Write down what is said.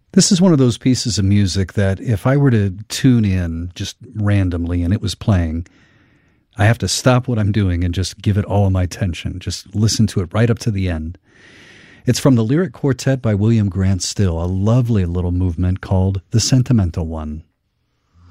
This is one of those pieces of music that if I were to tune in just randomly and it was playing, I have to stop what I'm doing and just give it all of my attention. Just listen to it right up to the end. It's from the Lyric Quartet by William Grant Still, a lovely little movement called The Sentimental One.